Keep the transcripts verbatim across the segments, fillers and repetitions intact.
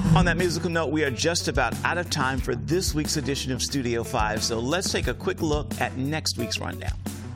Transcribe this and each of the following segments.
On that musical note, we are just about out of time for this week's edition of Studio five, so let's take a quick look at next week's rundown.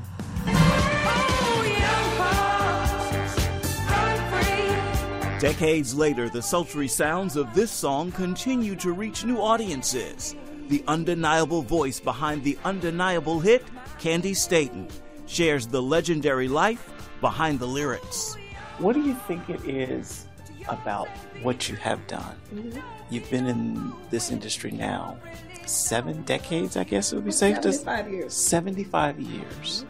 Decades later, the sultry sounds of this song continue to reach new audiences. The undeniable voice behind the undeniable hit, Candy Staton, shares the legendary life behind the lyrics. What do you think it is about what you have done? Mm-hmm. You've been in this industry now seven decades, I guess it would be safe to say. seventy-five years. seventy-five years.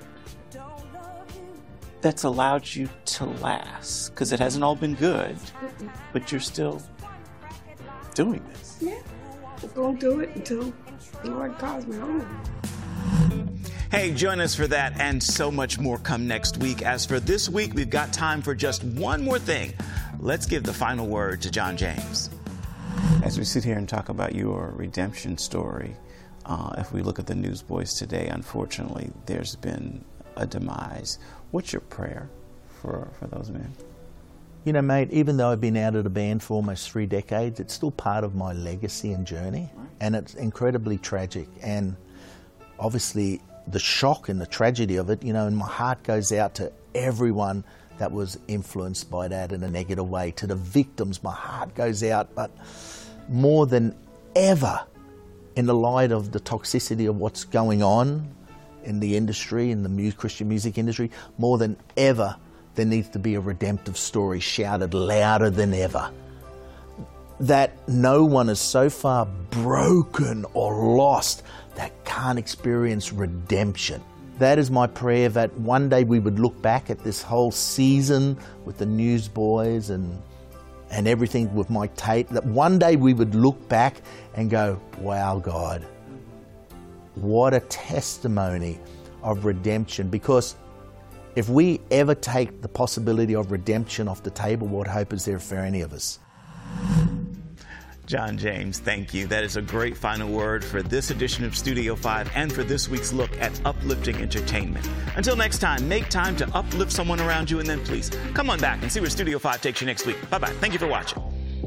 That's allowed you to last, because it hasn't all been good, mm-hmm. but you're still doing this. Yeah, we're going to do it until the Lord calls me home. Hey, join us for that and so much more come next week. As for this week, we've got time for just one more thing. Let's give the final word to John James. As we sit here and talk about your redemption story, uh, if we look at the Newsboys today, unfortunately, there's been a demise. What's your prayer for, for those men? You know, mate, even though I've been out of the band for almost three decades, it's still part of my legacy and journey, right. And it's incredibly tragic. And obviously, the shock and the tragedy of it, you know, and my heart goes out to everyone that was influenced by that in a negative way. To the victims, my heart goes out, but more than ever, in the light of the toxicity of what's going on in the industry, in the mu- Christian music industry, more than ever, there needs to be a redemptive story shouted louder than ever. That no one is so far broken or lost that can't experience redemption. That is my prayer, that one day we would look back at this whole season with the Newsboys and and everything with Mike Tate, that one day we would look back and go, wow, God, what a testimony of redemption. Because if we ever take the possibility of redemption off the table, what hope is there for any of us? John James, thank you. That is a great final word for this edition of Studio five and for this week's look at uplifting entertainment. Until next time, make time to uplift someone around you, and then please come on back and see where Studio five takes you next week. Bye-bye. Thank you for watching.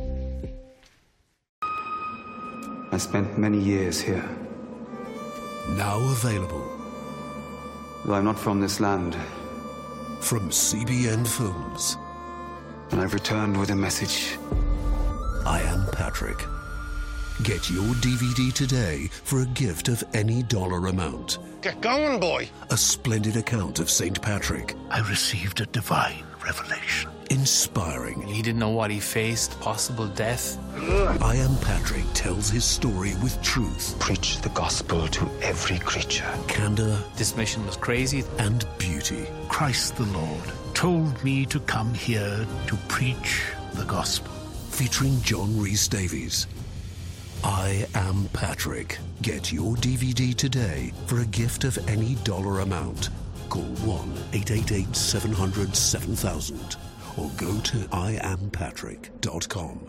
I spent many years here. Now available. Though I'm not from this land. From C B N Films. And I've returned with a message. I Am Patrick. Get your D V D today for a gift of any dollar amount. Get going, boy. A splendid account of Saint Patrick. I received a divine revelation. Inspiring. He didn't know what he faced, possible death. I Am Patrick tells his story with truth. Preach the gospel to every creature. Candor. This mission was crazy. And beauty. Christ the Lord told me to come here to preach the gospel. Featuring John Rhys Davies. I Am Patrick. Get your D V D today for a gift of any dollar amount. Call one eight eight eight, seven hundred, seven thousand or go to I am patrick dot com.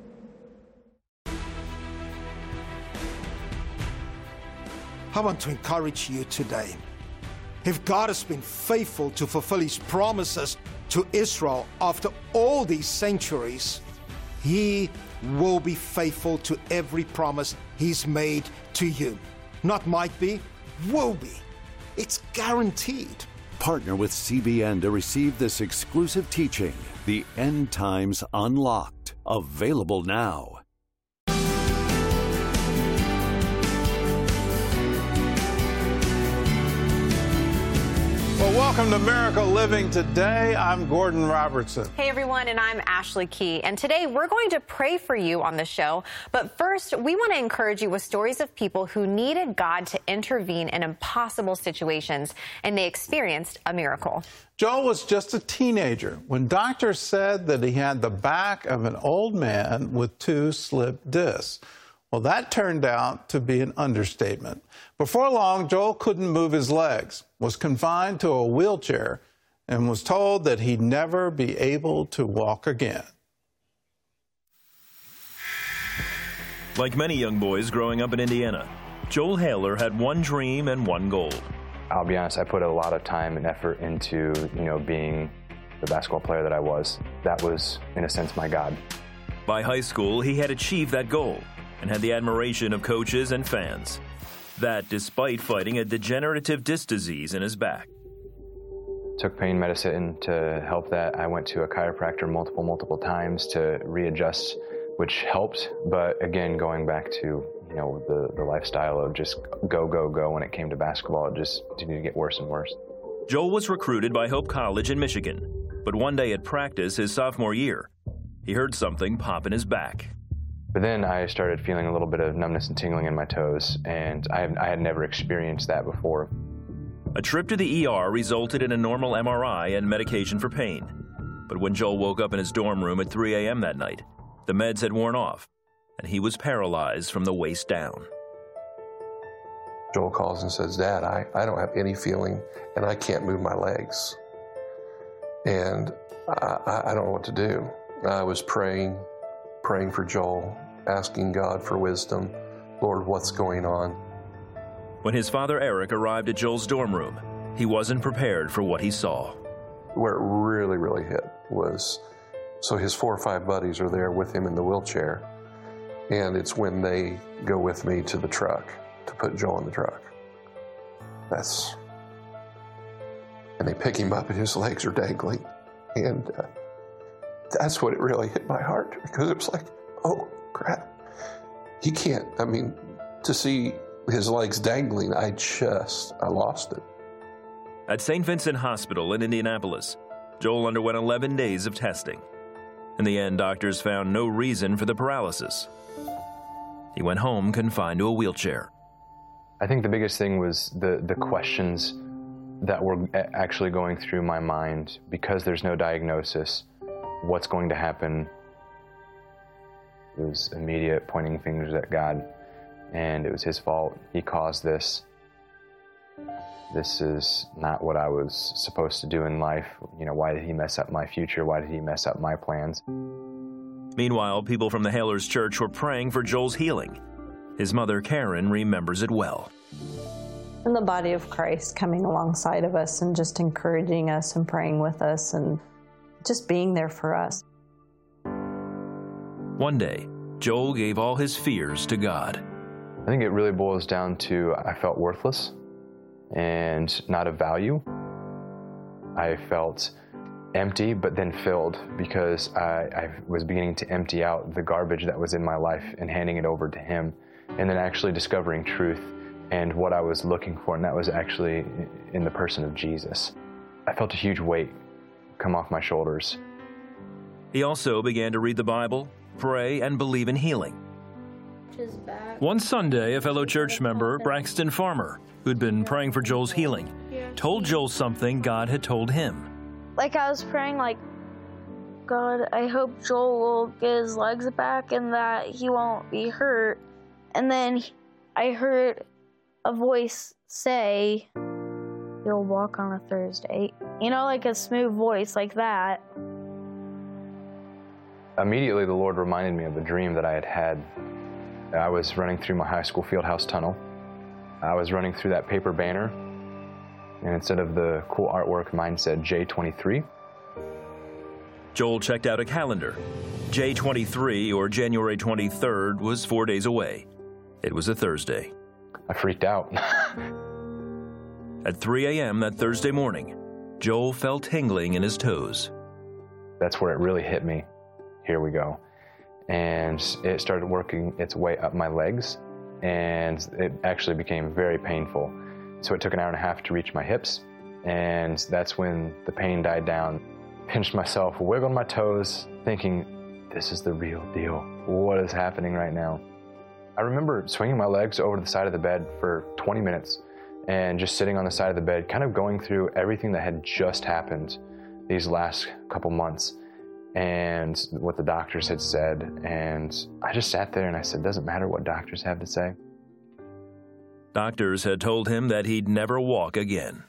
I want to encourage you today. If God has been faithful to fulfill his promises to Israel after all these centuries, he will be faithful to every promise he's made to you. Not might be, will be. It's guaranteed. Partner with C B N to receive this exclusive teaching, The End Times Unlocked. Available now. Well, welcome to Miracle Living Today. I'm Gordon Robertson. Hey, everyone, and I'm Ashley Key. And today we're going to pray for you on the show. But first, we want to encourage you with stories of people who needed God to intervene in impossible situations, and they experienced a miracle. Joel was just a teenager when doctors said that he had the back of an old man with two slipped discs. Well, that turned out to be an understatement. Before long, Joel couldn't move his legs, was confined to a wheelchair, and was told that he'd never be able to walk again. Like many young boys growing up in Indiana, Joel Haler had one dream and one goal. I'll be honest, I put a lot of time and effort into, you know, being the basketball player that I was. That was, in a sense, my God. By high school, he had achieved that goal and had the admiration of coaches and fans. That despite fighting a degenerative disc disease in his back. Took pain medicine to help that. I went to a chiropractor multiple, multiple times to readjust, which helped. But again, going back to, you know, the, the lifestyle of just go, go, go when it came to basketball, it just continued to get worse and worse. Joel was recruited by Hope College in Michigan. But one day at practice his sophomore year, he heard something pop in his back. But then I started feeling a little bit of numbness and tingling in my toes, and I, have, I had never experienced that before. A trip to the E R resulted in a normal M R I and medication for pain. But when Joel woke up in his dorm room at three a.m. that night, the meds had worn off, and he was paralyzed from the waist down. Joel calls and says, "Dad, I, I don't have any feeling, and I can't move my legs. And I, I don't know what to do." I was praying, praying for Joel, asking God for wisdom. Lord, what's going on? When his father Eric arrived at Joel's dorm room, he wasn't prepared for what he saw. Where it really, really hit was, so his four or five buddies are there with him in the wheelchair, and it's when they go with me to the truck to put Joel in the truck. That's, and they pick him up and his legs are dangling, and uh, that's what it really hit my heart, because it was like, oh crap, he can't, I mean, to see his legs dangling, I just, I lost it. At Saint Vincent Hospital in Indianapolis, Joel underwent eleven days of testing. In the end, doctors found no reason for the paralysis. He went home confined to a wheelchair. I think the biggest thing was the, the questions that were actually going through my mind, because there's no diagnosis. What's going to happen? It was immediate pointing fingers at God, and it was his fault. He caused this. This is not what I was supposed to do in life. You know, why did he mess up my future? Why did he mess up my plans? Meanwhile, people from the Haler's church were praying for Joel's healing. His mother, Karen, remembers it well. And the body of Christ coming alongside of us and just encouraging us and praying with us and just being there for us. One day, Joel gave all his fears to God. I think it really boils down to I felt worthless and not of value. I felt empty, but then filled, because I, I was beginning to empty out the garbage that was in my life and handing it over to him, and then actually discovering truth and what I was looking for, and that was actually in the person of Jesus. I felt a huge weight come off my shoulders. He also began to read the Bible, pray, and believe in healing. One Sunday, a fellow church member, Braxton Farmer, who'd been praying for Joel's healing, told Joel something God had told him. Like, I was praying, like, God, I hope Joel will get his legs back and that he won't be hurt. And then I heard a voice say, "You'll walk on a Thursday." You know, like a smooth voice like that. Immediately, the Lord reminded me of a dream that I had had. I was running through my high school fieldhouse tunnel. I was running through that paper banner, and instead of the cool artwork, mine said J twenty-three. Joel checked out a calendar. J twenty-three, or January twenty-third, was four days away. It was a Thursday. I freaked out. At three a.m. that Thursday morning, Joel felt tingling in his toes. That's where it really hit me. Here we go. And it started working its way up my legs, and it actually became very painful. So it took an hour and a half to reach my hips, and that's when the pain died down. Pinched myself, wiggled my toes, thinking, this is the real deal. What is happening right now? I remember swinging my legs over to the side of the bed for twenty minutes and just sitting on the side of the bed, kind of going through everything that had just happened these last couple months and what the doctors had said. And I just sat there and I said, doesn't matter what doctors have to say. Doctors had told him that he'd never walk again.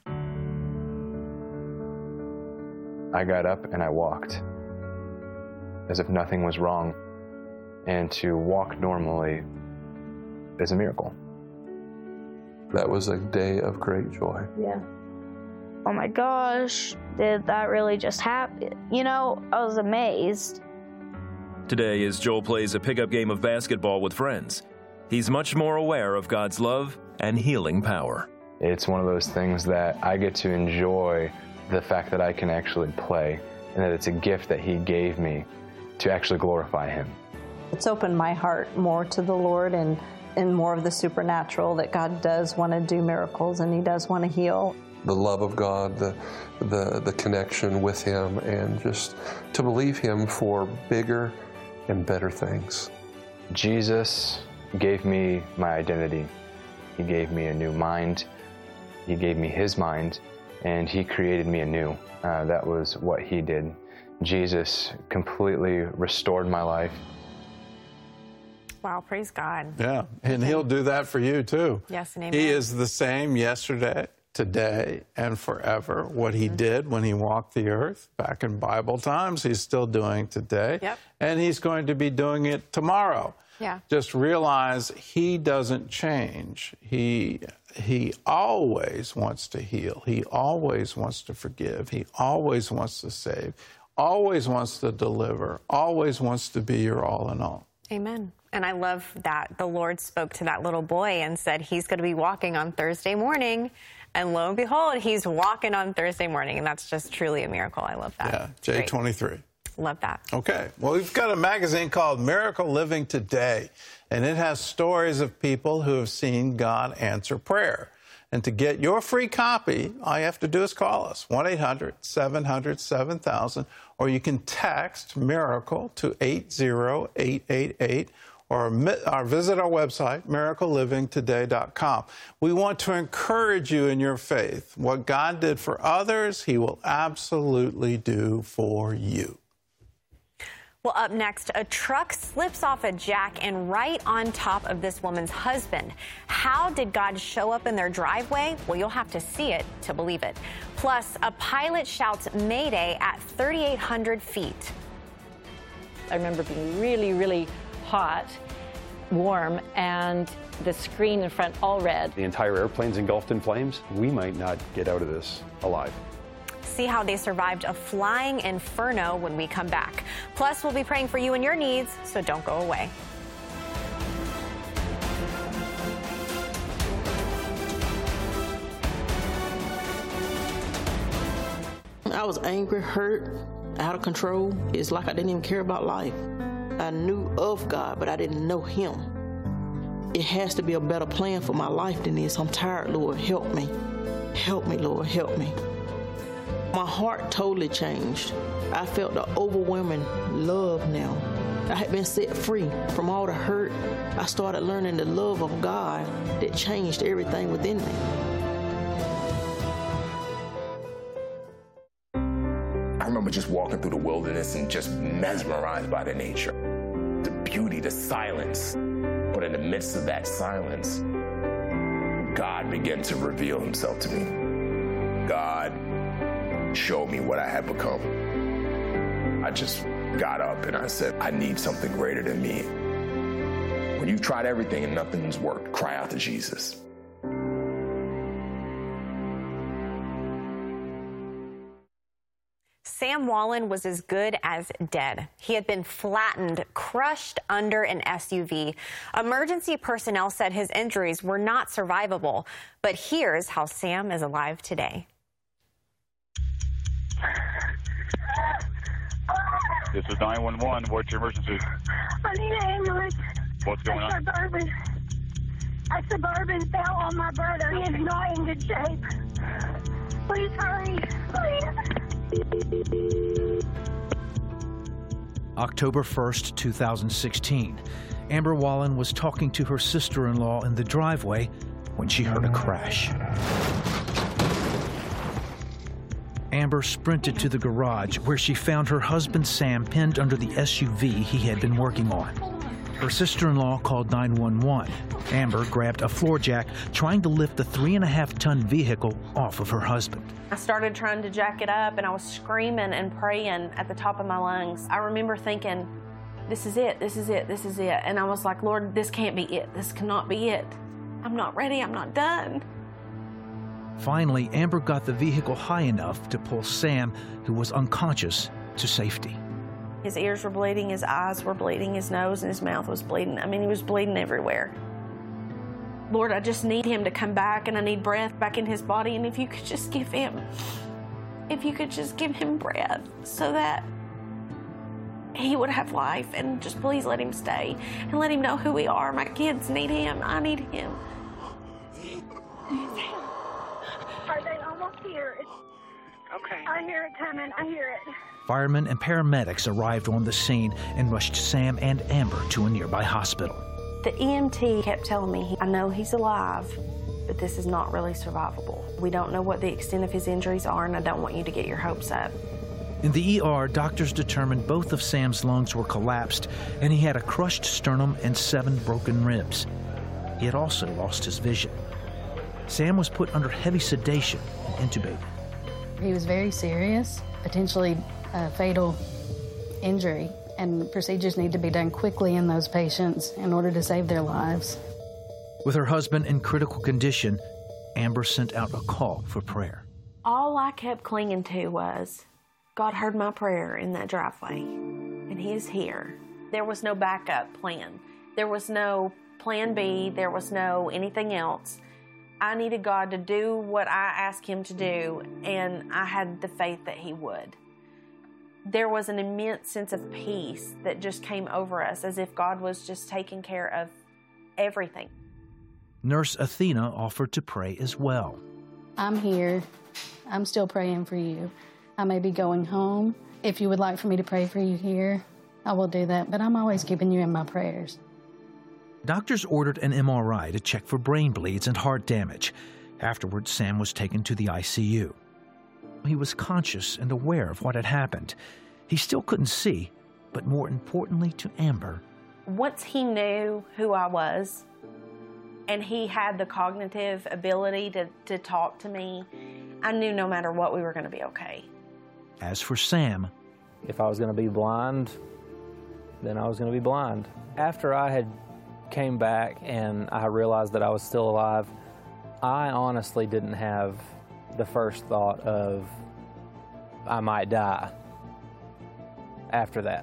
I got up and I walked as if nothing was wrong. And to walk normally is a miracle. That was a day of great joy. Yeah. Oh my gosh, did that really just happen? You know, I was amazed. Today, as Joel plays a pickup game of basketball with friends, he's much more aware of God's love and healing power. It's one of those things that I get to enjoy the fact that I can actually play, and that it's a gift that He gave me to actually glorify Him. It's opened my heart more to the Lord and, and more of the supernatural, that God does want to do miracles and He does want to heal. The love of God, the, the, the connection with Him, and just to believe Him for bigger and better things. Jesus gave me my identity. He gave me a new mind. He gave me His mind, and He created me anew. Uh, that was what He did. Jesus completely restored my life. Wow, praise God. Yeah, and He'll do that for you too. Yes, and amen. He is the same yesterday, today, and forever. What He mm-hmm. did when He walked the earth back in Bible times, He's still doing today. Yep. And He's going to be doing it tomorrow. Yeah. Just realize He doesn't change. He, he always wants to heal. He always wants to forgive. He always wants to save, always wants to deliver, always wants to be your all in all. Amen. And I love that the Lord spoke to that little boy and said he's going to be walking on Thursday morning. And lo and behold, he's walking on Thursday morning. And that's just truly a miracle. I love that. Yeah, J twenty-three. Love that. Okay. Well, we've got a magazine called Miracle Living Today, and it has stories of people who have seen God answer prayer. And to get your free copy, all you have to do is call us, one eight hundred seven hundred seven thousand, or you can text MIRACLE to eight zero eight eight eight, or, or visit our website, miracle living today dot com. We want to encourage you in your faith. What God did for others, He will absolutely do for you. Well, up next, a truck slips off a jack and right on top of this woman's husband. How did God show up in their driveway? Well, you'll have to see it to believe it. Plus, a pilot shouts Mayday at thirty-eight hundred feet. I remember being really, really hot, warm, and the screen in front all red. The entire airplane's engulfed in flames. We might not get out of this alive. See how they survived a flying inferno when we come back. Plus, we'll be praying for you and your needs, so don't go away. I was angry, hurt, out of control. It's like I didn't even care about life. I knew of God, but I didn't know Him. It has to be a better plan for my life than this. I'm tired, Lord. Help me. Help me, Lord. Help me. My heart totally changed. I felt the overwhelming love now. I had been set free from all the hurt. I started learning the love of God that changed everything within me. I remember just walking through the wilderness and just mesmerized by the nature, the beauty, the silence. But in the midst of that silence, God began to reveal Himself to me. God showed me what I had become. I just got up and I said, I need something greater than me. When you've tried everything and nothing's worked, cry out to Jesus. Sam Wallen was as good as dead. He had been flattened, crushed under an S U V. Emergency personnel said his injuries were not survivable. But here's how Sam is alive today. This is nine one one. What's your emergency? I need an ambulance. What's going on? Suburban. A Suburban fell on my brother. He is not in good shape. Please hurry. Please. October first, two thousand sixteen. Amber Wallen was talking to her sister-in-law in the driveway when she heard a crash. Amber sprinted to the garage where she found her husband Sam pinned under the S U V he had been working on. Her sister-in-law called nine one one. Amber grabbed a floor jack, trying to lift the three and a half ton vehicle off of her husband. I started trying to jack it up and I was screaming and praying at the top of my lungs. I remember thinking, this is it, this is it, this is it. And I was like, Lord, this can't be it. This cannot be it. I'm not ready, I'm not done. Finally, Amber got the vehicle high enough to pull Sam, who was unconscious, to safety. His ears were bleeding, his eyes were bleeding, his nose and his mouth was bleeding. I mean, he was bleeding everywhere. Lord, I just need him to come back, and I need breath back in his body. And if you could just give him, if you could just give him breath so that he would have life, and just please let him stay and let him know who we are. My kids need him. I need him. Are they almost here? Okay. I hear it coming. I hear it. Firemen and paramedics arrived on the scene and rushed Sam and Amber to a nearby hospital. The E M T kept telling me, I know he's alive, but this is not really survivable. We don't know what the extent of his injuries are, and I don't want you to get your hopes up. In the E R, doctors determined both of Sam's lungs were collapsed, and he had a crushed sternum and seven broken ribs. He had also lost his vision. Sam was put under heavy sedation and intubated. He was very serious, potentially a fatal injury, and procedures need to be done quickly in those patients in order to save their lives. With her husband in critical condition, Amber sent out a call for prayer. All I kept clinging to was, God heard my prayer in that driveway, and he is here. There was no backup plan. There was no plan B. There was no anything else. I needed God to do what I asked him to do, and I had the faith that he would. There was an immense sense of peace that just came over us, as if God was just taking care of everything. Nurse Athena offered to pray as well. I'm here. I'm still praying for you. I may be going home. If you would like for me to pray for you here, I will do that, but I'm always keeping you in my prayers. Doctors ordered an M R I to check for brain bleeds and heart damage. Afterwards, Sam was taken to the I C U. He was conscious and aware of what had happened. He still couldn't see, but more importantly to Amber, once he knew who I was, and he had the cognitive ability to, to talk to me, I knew no matter what, we were going to be okay. As for Sam, if I was going to be blind, then I was going to be blind. After I had came back and I realized that I was still alive, I honestly didn't have the first thought of I might die after that.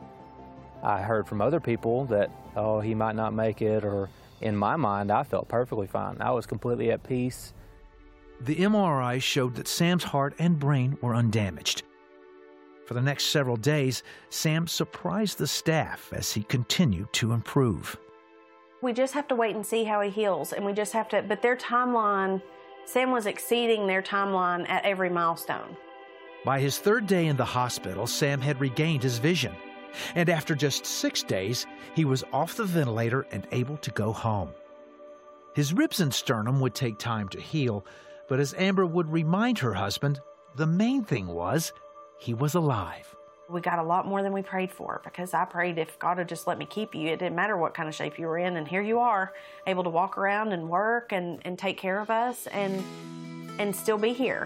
I heard from other people that, oh, he might not make it, or in my mind, I felt perfectly fine. I was completely at peace. The M R I showed that Sam's heart and brain were undamaged. For the next several days, Sam surprised the staff as he continued to improve. We just have to wait and see how he heals, and we just have to, but their timeline, Sam was exceeding their timeline at every milestone. By his third day in the hospital, Sam had regained his vision. And after just six days, he was off the ventilator and able to go home. His ribs and sternum would take time to heal, but as Amber would remind her husband, the main thing was he was alive. We got a lot more than we prayed for, because I prayed if God would just let me keep you, it didn't matter what kind of shape you were in, and here you are, able to walk around and work and, and take care of us and, and still be here.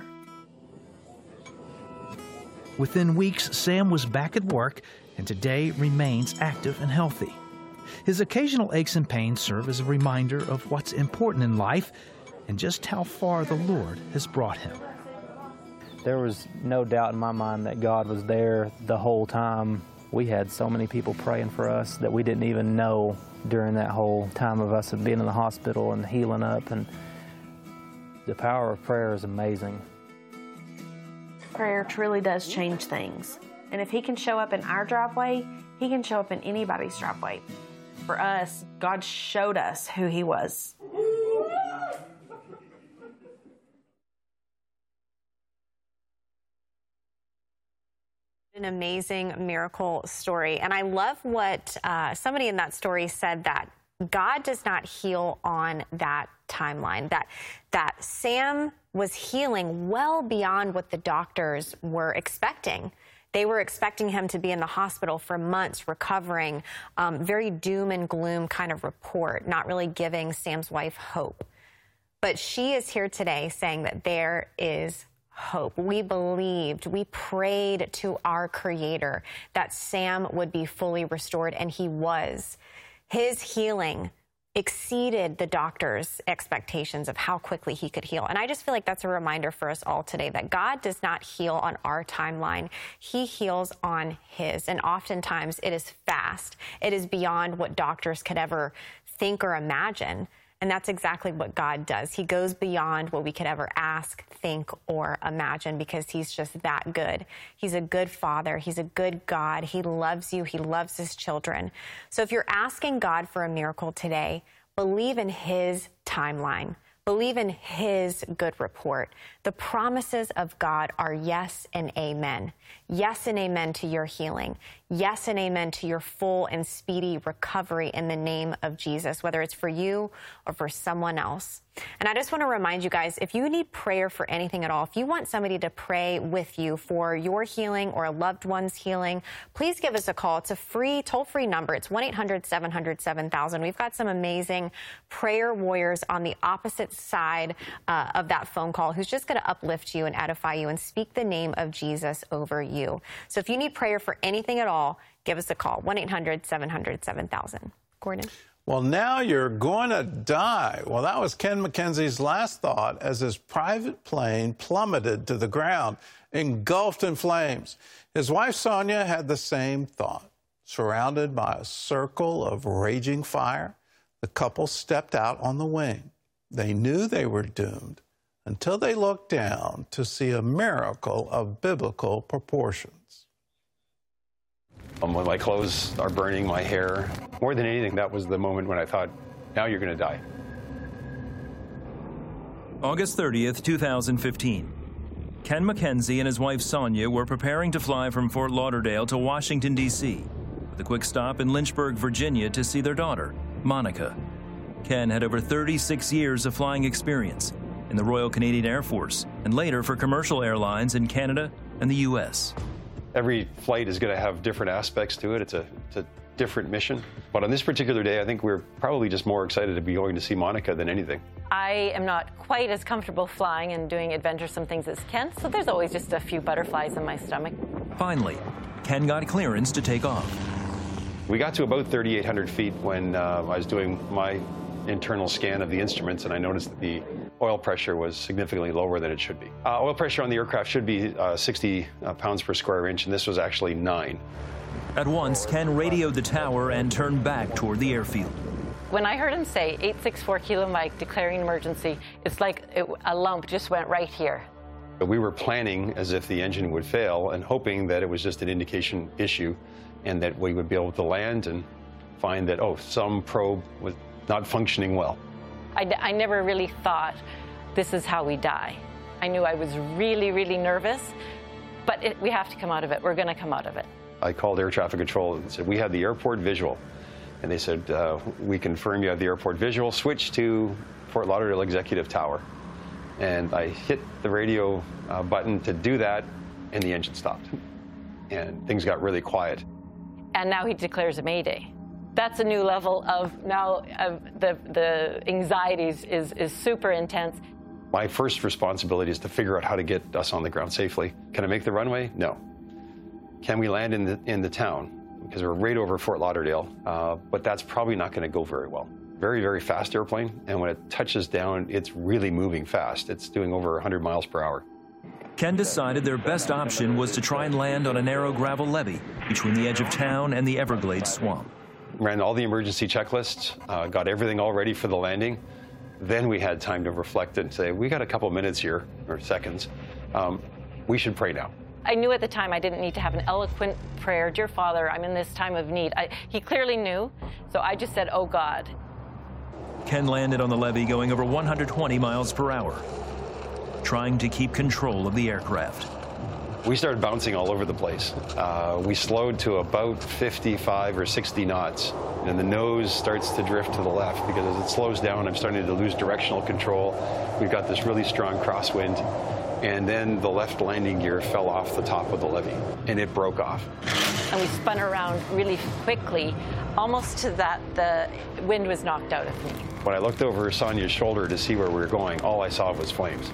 Within weeks, Sam was back at work and today remains active and healthy. His occasional aches and pains serve as a reminder of what's important in life and just how far the Lord has brought him. There was no doubt in my mind that God was there the whole time. We had so many people praying for us that we didn't even know during that whole time of us being in the hospital and healing up. And the power of prayer is amazing. Prayer truly does change things. And if he can show up in our driveway, he can show up in anybody's driveway. For us, God showed us who he was. An amazing miracle story. And I love what uh, somebody in that story said, that God does not heal on that timeline, that that Sam was healing well beyond what the doctors were expecting. They were expecting him to be in the hospital for months recovering, um, very doom and gloom kind of report, not really giving Sam's wife hope. But she is here today saying that there is hope. We believed, we prayed to our Creator that Sam would be fully restored, and he was. His healing exceeded the doctor's expectations of how quickly he could heal. And I just feel like that's a reminder for us all today that God does not heal on our timeline. He heals on his. And oftentimes it is fast. It is beyond what doctors could ever think or imagine. And that's exactly what God does. He goes beyond what we could ever ask, think, or imagine because he's just that good. He's a good father. He's a good God. He loves you. He loves his children. So if you're asking God for a miracle today, believe in his timeline. Believe in his good report. The promises of God are yes and amen. Yes and amen to your healing. Yes and amen to your full and speedy recovery in the name of Jesus, whether it's for you or for someone else. And I just want to remind you guys, if you need prayer for anything at all, if you want somebody to pray with you for your healing or a loved one's healing, please give us a call. It's a free, toll-free number. It's one eight hundred seven hundred seven thousand. We've got some amazing prayer warriors on the opposite side uh, of that phone call who's just going to uplift you and edify you and speak the name of Jesus over you. So if you need prayer for anything at all, give us a call, one eight hundred seven hundred seven thousand. Gordon? Well, now you're going to die. Well, that was Ken McKenzie's last thought as his private plane plummeted to the ground, engulfed in flames. His wife, Sonia, had the same thought. Surrounded by a circle of raging fire, the couple stepped out on the wing. They knew they were doomed until they looked down to see a miracle of biblical proportions. Um, when my clothes are burning, my hair, more than anything, that was the moment when I thought, now you're going to die. August thirtieth, two thousand fifteen. Ken McKenzie and his wife Sonia were preparing to fly from Fort Lauderdale to Washington, D C, with a quick stop in Lynchburg, Virginia to see their daughter, Monica. Ken had over thirty-six years of flying experience in the Royal Canadian Air Force and later for commercial airlines in Canada and the U S Every flight is going to have different aspects to it. It's a, it's a different mission. But on this particular day, I think we're probably just more excited to be going to see Monica than anything. I am not quite as comfortable flying and doing adventuresome things as Ken, so there's always just a few butterflies in my stomach. Finally, Ken got clearance to take off. We got to about thirty-eight hundred feet when uh, I was doing my internal scan of the instruments, and I noticed that the oil pressure was significantly lower than it should be. Uh, oil pressure on the aircraft should be uh, sixty uh, pounds per square inch, and this was actually nine. At once, Ken radioed the tower and turned back toward the airfield. When I heard him say eight six four Kilo Mike declaring emergency, it's like it, a lump just went right here. But we were planning as if the engine would fail and hoping that it was just an indication issue and that we would be able to land and find that, oh, some probe was not functioning well. I, I never really thought this is how we die. I knew I was really, really nervous, but it, we have to come out of it. We're going to come out of it. I called air traffic control and said, we had the airport visual. And they said, uh, we confirm you have the airport visual. Switch to Fort Lauderdale Executive Tower. And I hit the radio uh, button to do that, and the engine stopped. And things got really quiet. And now he declares a Mayday. That's a new level of now of the, the anxieties is, is super intense. My first responsibility is to figure out how to get us on the ground safely. Can I make the runway? No. Can we land in the, in the town? Because we're right over Fort Lauderdale, uh, but that's probably not going to go very well. Very, very fast airplane, and when it touches down, it's really moving fast. It's doing over one hundred miles per hour. Ken decided their best option was to try and land on a narrow gravel levee between the edge of town and the Everglades swamp. Ran all the emergency checklists, uh, got everything all ready for the landing. Then we had time to reflect and say, we got a couple minutes here, or seconds. Um, we should pray now. I knew at the time I didn't need to have an eloquent prayer. Dear Father, I'm in this time of need. I, he clearly knew, so I just said, oh God. Ken landed on the levee going over one hundred twenty miles per hour, trying to keep control of the aircraft. We started bouncing all over the place. Uh, we slowed to about fifty-five or sixty knots, and the nose starts to drift to the left because as it slows down, I'm starting to lose directional control. We've got this really strong crosswind, and then the left landing gear fell off the top of the levee, and it broke off. And we spun around really quickly, almost to that the wind was knocked out of me. When I looked over Sonia's shoulder to see where we were going, all I saw was flames.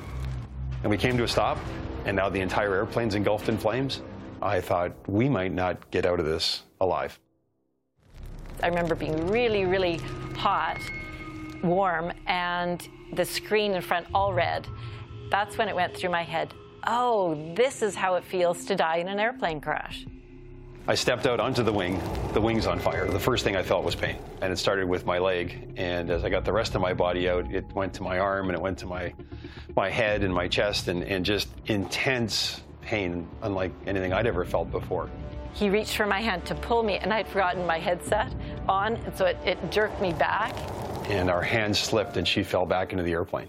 And we came to a stop, and now the entire airplane's engulfed in flames. I thought, we might not get out of this alive. I remember being really, really hot, warm, and the screen in front all red. That's when it went through my head, oh, this is how it feels to die in an airplane crash. I stepped out onto the wing, the wing's on fire. The first thing I felt was pain, and it started with my leg. And as I got the rest of my body out, it went to my arm, and it went to my my head and my chest, and, and just intense pain, unlike anything I'd ever felt before. He reached for my hand to pull me, and I'd forgotten my headset on, and so it, it jerked me back. And our hands slipped, and she fell back into the airplane.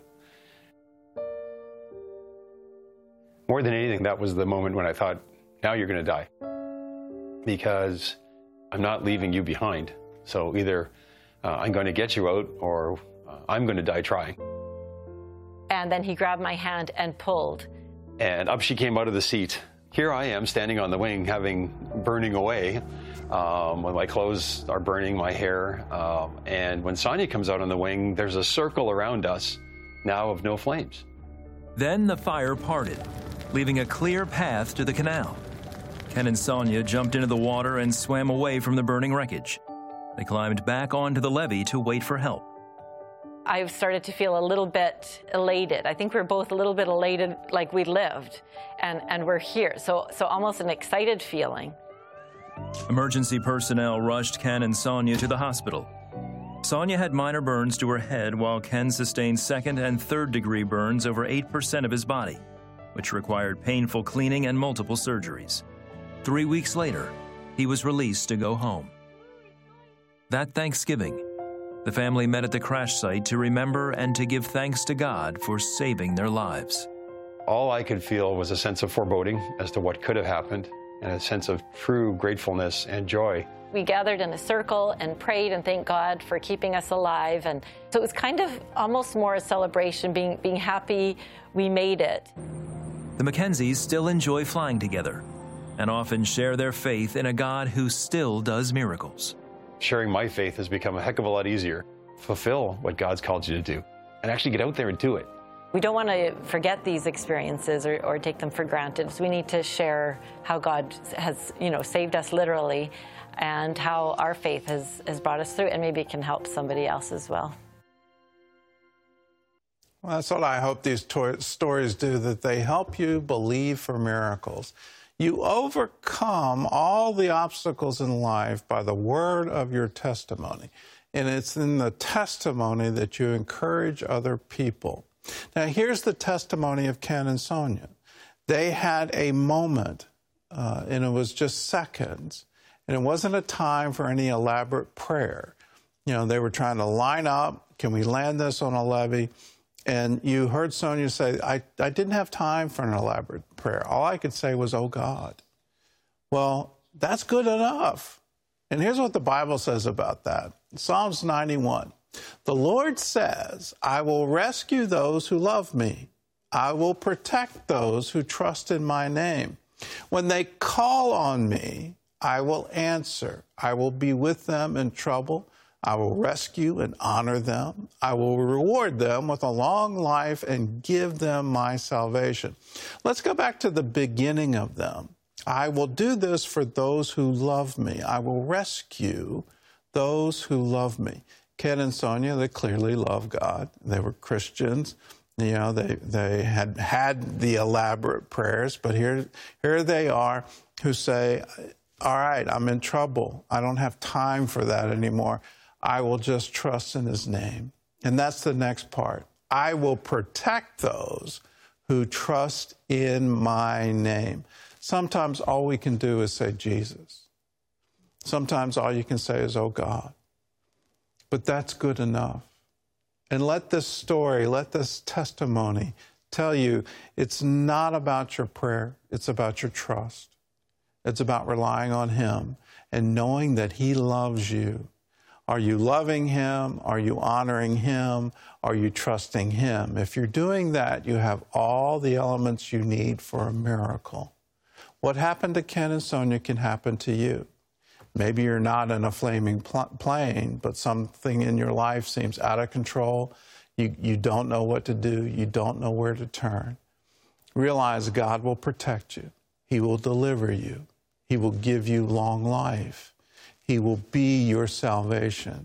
More than anything, that was the moment when I thought, now you're going to die. Because I'm not leaving you behind. So either uh, I'm going to get you out, or uh, I'm going to die trying. And then he grabbed my hand and pulled. And up she came out of the seat. Here I am standing on the wing, having burning away. Um, when my clothes are burning, my hair. Um, and when Sonia comes out on the wing, there's a circle around us, now of no flames. Then the fire parted, leaving a clear path to the canal. Ken and Sonia jumped into the water and swam away from the burning wreckage. They climbed back onto the levee to wait for help. I started to feel a little bit elated. I think we were both a little bit elated, like we lived, and, and we're here. So, so almost an excited feeling. Emergency personnel rushed Ken and Sonia to the hospital. Sonia had minor burns to her head, while Ken sustained second and third degree burns over eight percent of his body, which required painful cleaning and multiple surgeries. Three weeks later, he was released to go home. That Thanksgiving, the family met at the crash site to remember and to give thanks to God for saving their lives. All I could feel was a sense of foreboding as to what could have happened, and a sense of true gratefulness and joy. We gathered in a circle and prayed and thanked God for keeping us alive. And so it was kind of almost more a celebration, being, being happy we made it. The Mackenzies still enjoy flying together and often share their faith in a God who still does miracles. Sharing my faith has become a heck of a lot easier. Fulfill what God's called you to do, and actually get out there and do it. We don't want to forget these experiences or, or take them for granted. So we need to share how God has, you know, saved us literally, and how our faith has, has brought us through, and maybe it can help somebody else as well. Well, that's what I hope these to- stories do, that they help you believe for miracles. You overcome all the obstacles in life by the word of your testimony. And it's in the testimony that you encourage other people. Now, here's the testimony of Ken and Sonia. They had a moment, uh, and it was just seconds, and it wasn't a time for any elaborate prayer. You know, they were trying to line up, can we land this on a levee? And you heard Sonia say, I, I didn't have time for an elaborate prayer. All I could say was, oh, God. Well, that's good enough. And here's what the Bible says about that. Psalms ninety-one. The Lord says, I will rescue those who love me. I will protect those who trust in my name. When they call on me, I will answer. I will be with them in trouble. I will rescue and honor them. I will reward them with a long life and give them my salvation. Let's go back to the beginning of them. I will do this for those who love me. I will rescue those who love me. Ken and Sonia, they clearly love God. They were Christians. You know, they, they had had the elaborate prayers, but here, here they are who say, all right, I'm in trouble. I don't have time for that anymore. I will just trust in his name. And that's the next part. I will protect those who trust in my name. Sometimes all we can do is say Jesus. Sometimes all you can say is, oh God. But that's good enough. And let this story, let this testimony tell you it's not about your prayer, it's about your trust. It's about relying on him and knowing that he loves you. Are you loving him? Are you honoring him? Are you trusting him? If you're doing that, you have all the elements you need for a miracle. What happened to Ken and Sonia can happen to you. Maybe you're not in a flaming pl- plane, but something in your life seems out of control. You, you don't know what to do. You don't know where to turn. Realize God will protect you. He will deliver you. He will give you long life. He will be your salvation.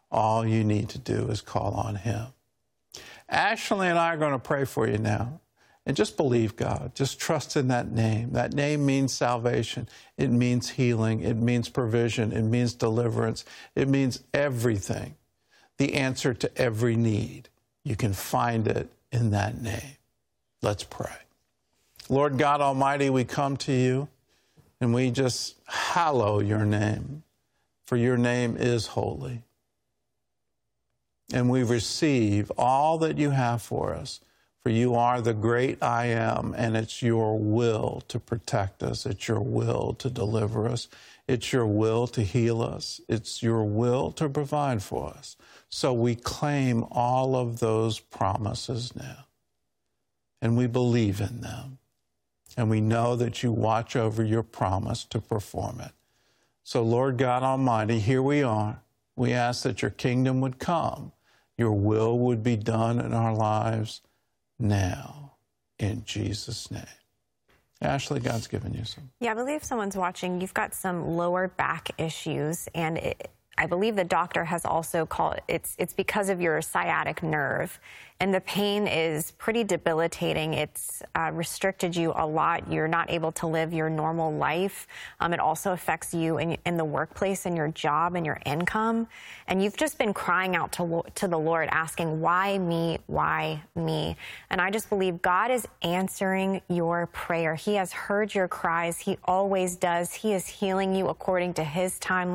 All you need to do is call on him. Ashley and I are going to pray for you now. And just believe God. Just trust in that name. That name means salvation. It means healing. It means provision. It means deliverance. It means everything. The answer to every need. You can find it in that name. Let's pray. Lord God Almighty, we come to you and we just hallow your name, for your name is holy. And we receive all that you have for us. For you are the great I am, and it's your will to protect us. It's your will to deliver us. It's your will to heal us. It's your will to provide for us. So we claim all of those promises now, and we believe in them. And we know that you watch over your promise to perform it. So Lord God Almighty, here we are. We ask that your kingdom would come. Your will would be done in our lives now, in Jesus' name. Ashley, God's given you some. Yeah, I believe someone's watching. You've got some lower back issues, and it, I believe the doctor has also called it, it's, it's because of your sciatic nerve. And the pain is pretty debilitating. It's uh, restricted you a lot. You're not able to live your normal life. Um, it also affects you in, in the workplace and your job and your income. And you've just been crying out to, to the Lord, asking, why me? Why me? And I just believe God is answering your prayer. He has heard your cries. He always does. He is healing you according to his timeline.